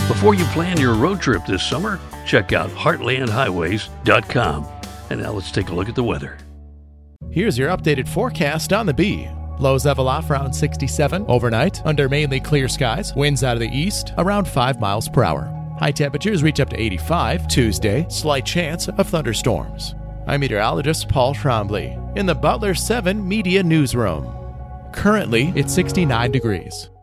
Before you plan your road trip this summer, check out heartlandhighways.com. And now let's take a look at the weather. Here's your updated forecast on the B. Lows level off around 67 overnight under mainly clear skies. Winds out of the east around 5 miles per hour. High temperatures reach up to 85 Tuesday. Slight chance of thunderstorms. I'm meteorologist Paul Trombley in the Butler 7 Media Newsroom. Currently, it's 69 degrees.